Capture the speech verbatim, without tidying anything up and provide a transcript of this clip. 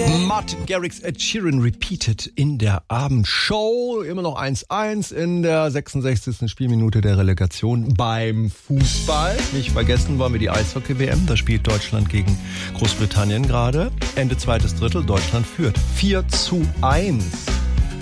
Martin Garrix, Ed Sheeran repeated in der Abendshow. Immer noch eins eins in der sechsundsechzigsten Spielminute der Relegation beim Fußball. Nicht vergessen wollen wir die Eishockey-W M. Da spielt Deutschland gegen Großbritannien gerade. Ende zweites Drittel. Deutschland führt vier zu eins.